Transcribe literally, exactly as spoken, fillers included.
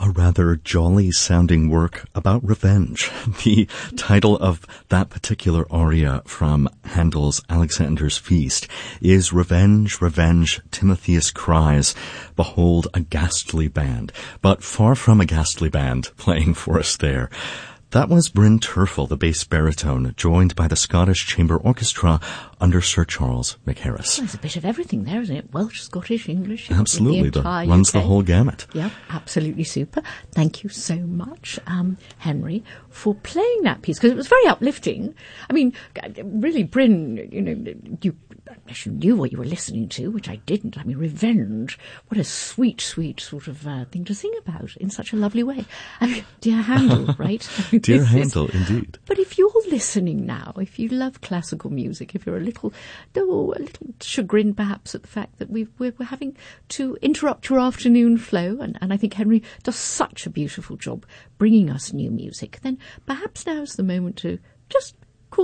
a rather jolly-sounding work about revenge. The title of that particular aria from Handel's Alexander's Feast is Revenge, Revenge, Timotheus Cries, Behold a Ghastly Band. But far from a ghastly band playing for us there. That was Bryn Terfel, the bass baritone, joined by the Scottish Chamber Orchestra under Sir Charles McHarris. Well, there's a bit of everything there, isn't it? Welsh, Scottish, English. Absolutely, the the, runs U K. the whole gamut. Yeah, absolutely super. Thank you so much, um, Henry, for playing that piece, because it was very uplifting. I mean, really, Bryn, you know, you... Unless you knew what you were listening to, which I didn't. I mean, revenge. What a sweet, sweet sort of uh, thing to sing about in such a lovely way. I mean, dear Handel, right? I mean, dear Handel, is, indeed. But if you're listening now, if you love classical music, if you're a little, though a little chagrined perhaps at the fact that we've, we're, we're having to interrupt your afternoon flow, and, and I think Henry does such a beautiful job bringing us new music, then perhaps now's the moment to just